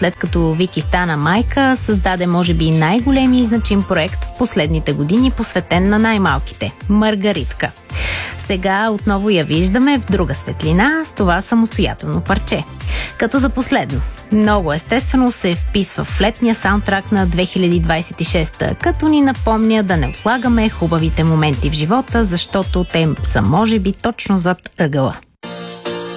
след като Вики стана майка, създаде може би най-големи и значим проект в последните години, посветен на най-малките – Маргаритка. Сега отново я виждаме в друга светлина с това самостоятелно парче. Като за последно. Много естествено се вписва в летния саундтрак на 2026, като ни напомня да не отлагаме хубавите моменти в живота, защото те са може би точно зад ъгъла.